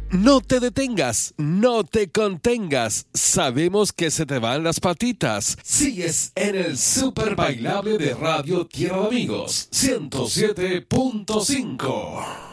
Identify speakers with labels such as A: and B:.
A: No te detengas, no te contengas. Sabemos que se te van las patitas. Sigues en el Super Bailable de Radio Tierra de Amigos 107.5.